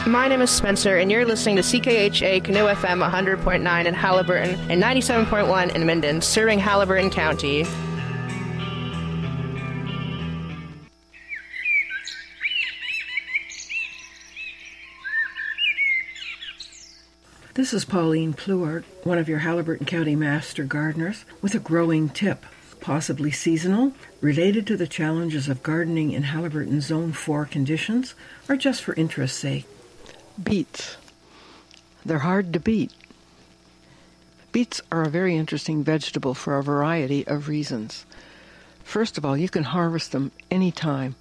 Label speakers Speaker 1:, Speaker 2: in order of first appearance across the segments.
Speaker 1: My name is Spencer, and you're listening to CKHA Canoe FM 100.9 in Haliburton and 97.1 in Minden, serving Haliburton County.
Speaker 2: This is Pauline Pluart, one of your Haliburton County Master Gardeners, with a growing tip, possibly seasonal, related to the challenges of gardening in Haliburton Zone 4 conditions, or just for interest's sake.
Speaker 3: Beets. They're hard to beat. Beets are a very interesting vegetable for a variety of reasons. First of all, you can harvest them anytime.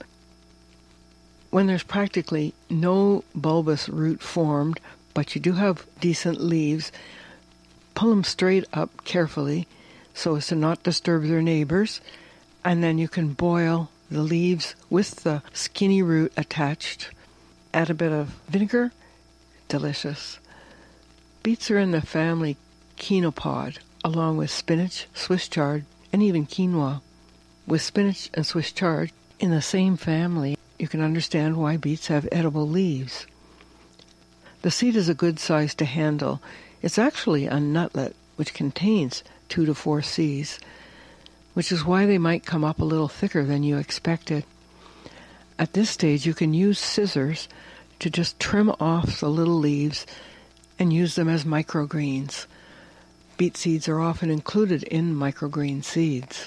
Speaker 3: When there's practically no bulbous root formed, but you do have decent leaves, pull them straight up carefully so as to not disturb their neighbors, and then you can boil the leaves with the skinny root attached. Add a bit of vinegar. Delicious. Beets are in the family Chenopod, along with spinach, Swiss chard, and even quinoa. With spinach and Swiss chard in the same family, you can understand why beets have edible leaves. The seed is a good size to handle. It's actually a nutlet, which contains 2 to 4 seeds, which is why they might come up a little thicker than you expected. At this stage, you can use scissors to just trim off the little leaves and use them as microgreens. Beet seeds are often included in microgreen seeds.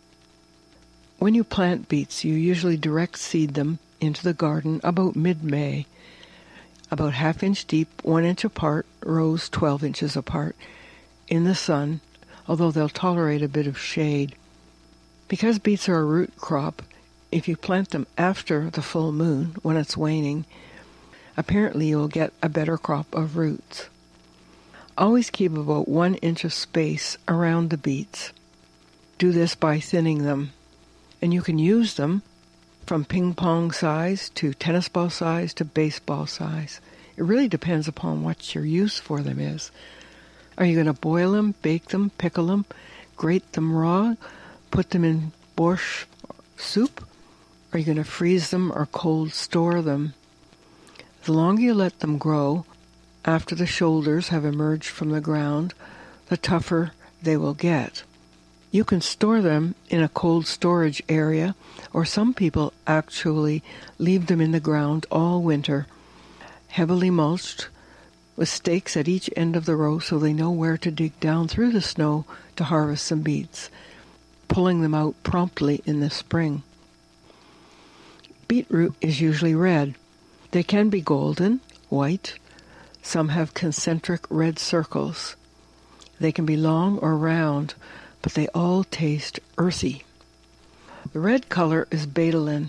Speaker 3: When you plant beets, you usually direct seed them into the garden about mid-May. About ½ inch deep, 1 inch apart, rows 12 inches apart, in the sun, although they'll tolerate a bit of shade. Because beets are a root crop, if you plant them after the full moon, when it's waning, apparently you'll get a better crop of roots. Always keep about 1 inch of space around the beets. Do this by thinning them, and you can use them from ping pong size to tennis ball size to baseball size. It really depends upon what your use for them is. Are you going to boil them, bake them, pickle them, grate them raw, put them in borscht soup? Are you going to freeze them or cold store them? The longer you let them grow, after the shoulders have emerged from the ground, the tougher they will get. You can store them in a cold storage area, or some people actually leave them in the ground all winter, heavily mulched, with stakes at each end of the row so they know where to dig down through the snow to harvest some beets, pulling them out promptly in the spring. Beetroot is usually red. They can be golden, white. Some have concentric red circles. They can be long or round, but they all taste earthy. The red color is betalain.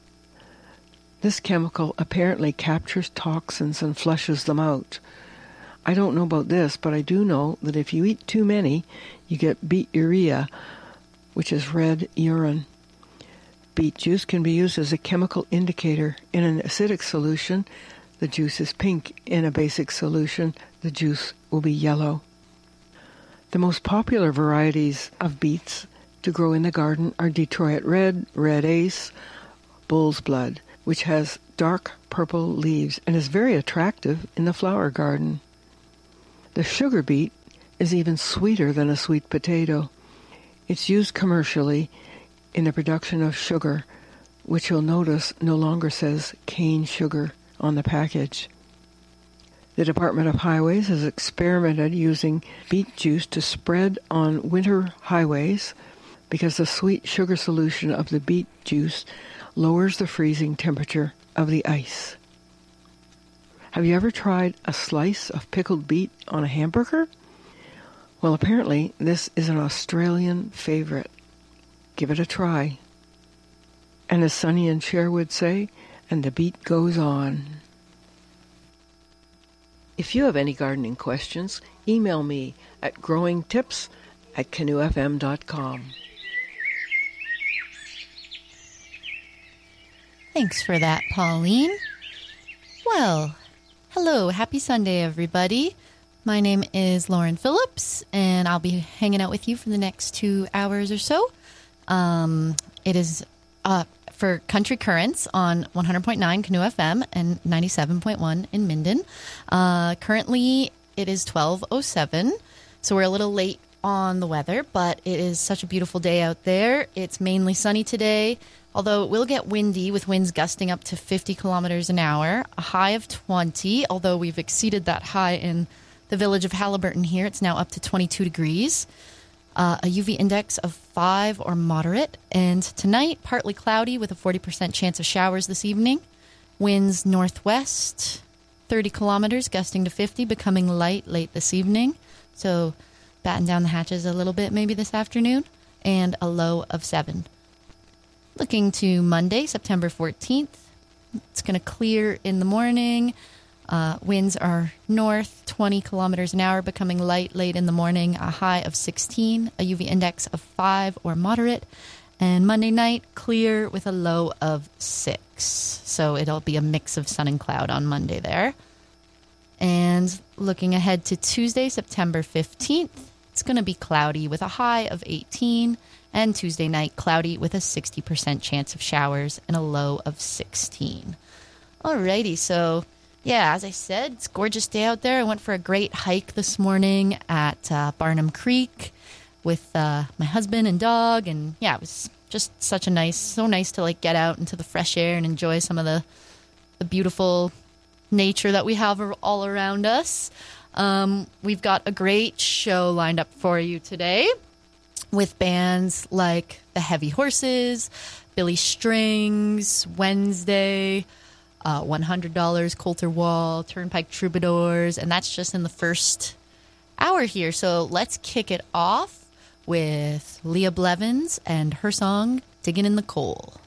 Speaker 3: This chemical apparently captures toxins and flushes them out. I don't know about this, but I do know that if you eat too many, you get beeturia, which is red urine. Beet juice can be used as a chemical indicator. In an acidic solution, the juice is pink. In a basic solution, the juice will be yellow. The most popular varieties of beets to grow in the garden are Detroit Red, Red Ace, Bull's Blood, which has dark purple leaves and is very attractive in the flower garden. The sugar beet is even sweeter than a sweet potato. It's used commercially in the production of sugar, which you'll notice no longer says cane sugar on the package. The Department of Highways has experimented using beet juice to spread on winter highways because the sweet sugar solution of the beet juice lowers the freezing temperature of the ice. Have you ever tried a slice of pickled beet on a hamburger? Well, apparently this is an Australian favorite. Give it a try. And as Sonny and Cher would say, and the beat goes on. If you have any gardening questions, email me at growingtips@canoefm.com.
Speaker 4: Thanks for that, Pauline. Well, hello. Happy Sunday, everybody. My name is Lauren Phillips, and I'll be hanging out with you for the next 2 hours or so. It is for Country Currents on 100.9 Canoe FM and 97.1 in Minden. Currently, it is 12:07, so we're a little late on the weather, but it is such a beautiful day out there. It's mainly sunny today, although it will get windy with winds gusting up to 50 kilometers an hour, a high of 20, although we've exceeded that high in the village of Haliburton here. It's now up to 22 degrees. A UV index of 5 or moderate. And tonight, partly cloudy with a 40% chance of showers this evening. Winds northwest, 30 kilometers, gusting to 50, becoming light late this evening. So batten down the hatches a little bit maybe this afternoon. And a low of 7. Looking to Monday, September 14th. It's going to clear in the morning. Winds are north, 20 kilometers an hour, becoming light late in the morning, a high of 16, a UV index of 5 or moderate. And Monday night, clear with a low of 6. So it'll be a mix of sun and cloud on Monday there. And looking ahead to Tuesday, September 15th, it's going to be cloudy with a high of 18. And Tuesday night, cloudy with a 60% chance of showers and a low of 16. Alrighty, so yeah, as I said, it's a gorgeous day out there. I went for a great hike this morning at Barnum Creek with my husband and dog. And yeah, it was just so nice to like get out into the fresh air and enjoy some of the beautiful nature that we have all around us. We've got a great show lined up for you today with bands like the Heavy Horses, Billy Strings, Wednesday, $100, Coulter Wall, Turnpike Troubadours, and that's just in the first hour here. So let's kick it off with Leah Blevins and her song, Diggin' in the Coal.